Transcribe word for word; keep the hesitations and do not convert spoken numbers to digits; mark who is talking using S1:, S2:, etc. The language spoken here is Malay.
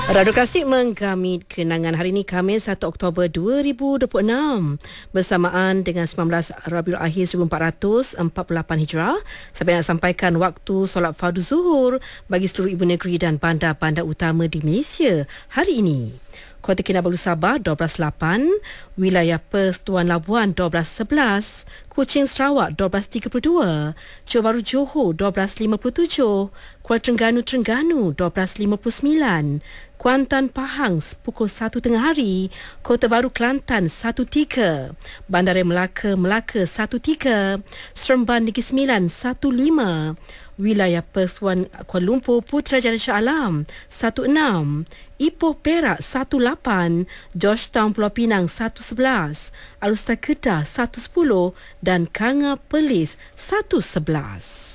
S1: Radio Klasik menggamit kenangan hari ini Khamis satu Oktober dua ribu dua puluh enam bersamaan dengan sembilan belas Rabiul Akhir seribu empat ratus empat puluh lapan Hijrah. Saya nak sampaikan waktu solat fardu zuhur bagi seluruh ibu negeri dan bandar-bandar utama di Malaysia hari ini. Kota Kinabalu Sabah dua belas lapan, Wilayah Perth Tuan Labuan dua belas sebelas, Kuching Sarawak dua belas tiga puluh dua, Johor Bahru Johor dua belas lima puluh tujuh, Kuala Terengganu Terengganu dua belas lima puluh sembilan, Kuantan Pahang pukul satu tengah hari, Kota Baru Kelantan satu tiga, Bandaraya Melaka Melaka satu tiga, Seremban Negeri Sembilan satu lima, Wilayah Perth Tuan Kuala Lumpur Putrajaya Shah Alam satu enam, Ipoh Perak satu lapan, Georgetown Pulau Pinang satu sebelas, Alustar Kedah satu sepuluh dan Kanga Perlis satu sebelas.